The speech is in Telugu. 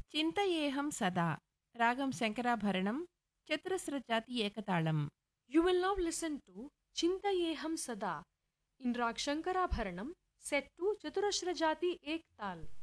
చింతయేహం Sada Ragam Shankarabharanam చతురస్రజాతి ఏకతాళం. You will now listen to Chintayeham Sada in Rag Shankarabharanam set to Chaturashra Jati Ek Tal.